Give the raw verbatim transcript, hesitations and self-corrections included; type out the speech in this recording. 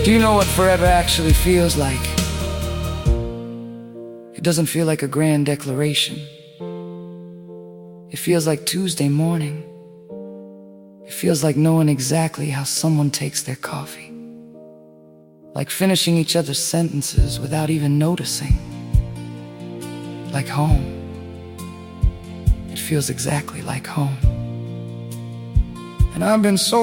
Do you know what forever actually feels like? It doesn't feel like a grand declaration. It feels like Tuesday morning. It feels like knowing exactly how someone takes their coffee. Like finishing each other's sentences without even noticing. Like home. It feels exactly like home. And I've been so